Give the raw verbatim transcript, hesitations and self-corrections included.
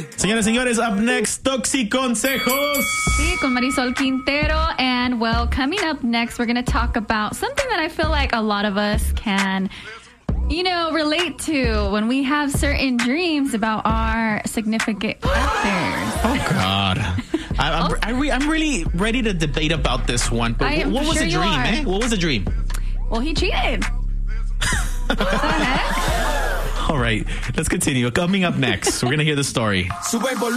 Señoras y señores, up next, Toxiconsejos. Sí, con Marisol Quintero. And, well, coming up next, we're going to talk about something that I feel like a lot of us can, you know, relate to when we have certain dreams about our significant others. Oh, God. I, I'm, I re- I'm really ready to debate about this one. But I what was sure the you dream, are. eh? What was the dream? Well, he cheated. What the heck? All right, let's continue. Coming up next, we're going to hear the story.